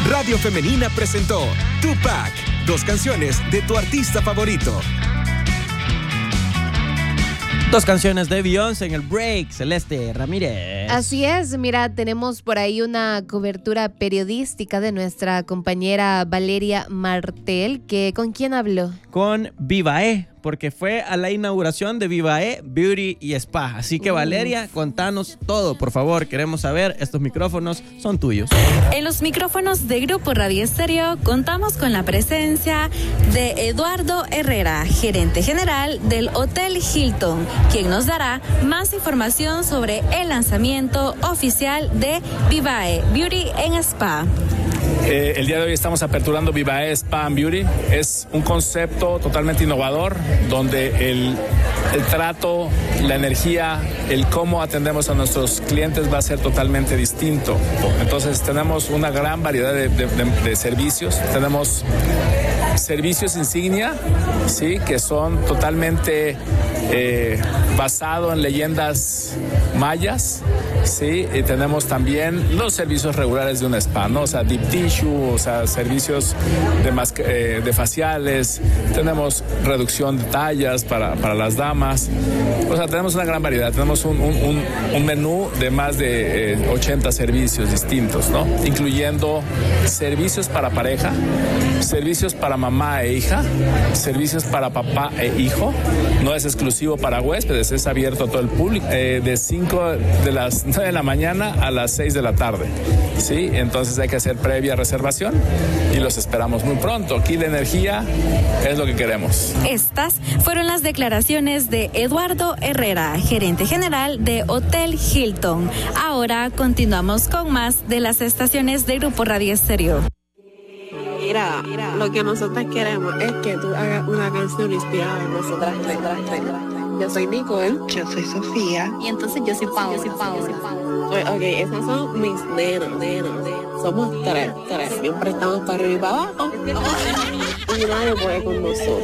Radio Femenina presentó Tupac, 2 canciones de tu artista favorito. 2 canciones de Beyoncé en el break, Celeste Ramírez. Así es, mira, tenemos por ahí una cobertura periodística de nuestra compañera Valeria Martel, que ¿con quién habló? Con Vivae, porque fue a la inauguración de Vivae Beauty y Spa. Así que Valeria, contanos todo, por favor. Queremos saber, estos micrófonos son tuyos. En los micrófonos de Grupo Radio Estéreo contamos con la presencia de Eduardo Herrera, gerente general del Hotel Hilton, quien nos dará más información sobre el lanzamiento oficial de Vivae Beauty en Spa. El día de hoy estamos aperturando Vivae Spa and Beauty. Es un concepto totalmente innovador donde el trato, la energía, el cómo atendemos a nuestros clientes va a ser totalmente distinto. Entonces tenemos una gran variedad de servicios. Tenemos servicios insignia, ¿sí? Que son totalmente basados en leyendas mayas, ¿sí? Y tenemos también los servicios regulares de un spa, ¿no? O sea, deep tissue, o sea, servicios de faciales, tenemos reducción de tallas para las damas, o sea, tenemos una gran variedad, tenemos un menú de más de 80 servicios distintos, ¿no? Incluyendo servicios para pareja, servicios para mamá e hija, servicios para papá e hijo, no es exclusivo para huéspedes, es abierto a todo el público, de 5 de las 9 de la mañana a las 6 de la tarde, ¿sí? Entonces hay que hacer previa reservación y los esperamos muy pronto. Aquí la energía es lo que queremos. Estas fueron las declaraciones de Eduardo Herrera, gerente general de Hotel Hilton. Ahora continuamos con más de las estaciones de Grupo Radio Estéreo. Mira, lo que nosotras queremos es que tú hagas una canción inspirada en nosotras. Yo soy Nicole. Yo soy Sofía. Y entonces yo soy Pau. Ok, esas son mis nenas. Somos 3. Siempre estamos para arriba y para abajo. Y nadie puede con nosotros.